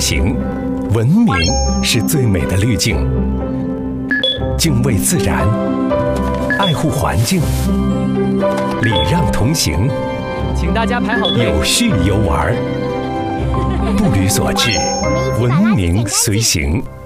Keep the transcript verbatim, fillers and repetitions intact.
行，文明是最美的滤镜。敬畏自然，爱护环境，礼让同行， 请大家排好队， 有序游玩，步履所至，文明随行。